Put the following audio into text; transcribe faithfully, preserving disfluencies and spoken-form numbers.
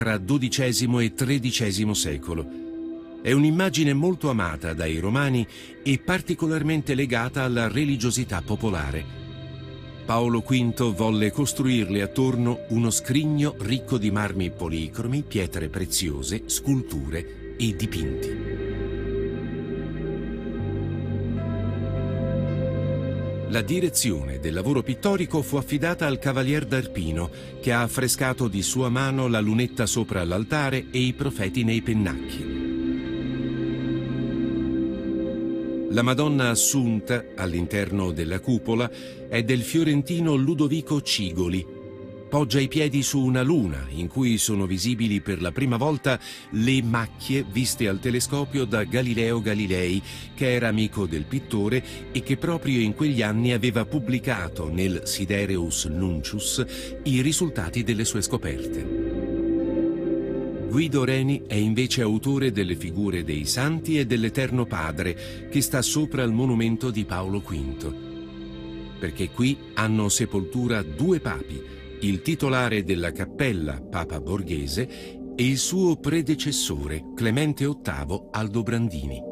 tra dodicesimo e tredicesimo secolo. È un'immagine molto amata dai romani e particolarmente legata alla religiosità popolare. Paolo quinto volle costruirle attorno uno scrigno ricco di marmi policromi, pietre preziose, sculture e dipinti. La direzione del lavoro pittorico fu affidata al cavalier d'Arpino, che ha affrescato di sua mano la lunetta sopra l'altare e i profeti nei pennacchi. La Madonna Assunta, all'interno della cupola, è del fiorentino Ludovico Cigoli. Poggia i piedi su una luna, in cui sono visibili per la prima volta le macchie viste al telescopio da Galileo Galilei, che era amico del pittore e che proprio in quegli anni aveva pubblicato nel Sidereus Nuncius i risultati delle sue scoperte. Guido Reni è invece autore delle figure dei santi e dell'Eterno Padre, che sta sopra il monumento di Paolo quinto. Perché qui hanno sepoltura due papi, il titolare della cappella, Papa Borghese, e il suo predecessore, Clemente ottavo Aldobrandini.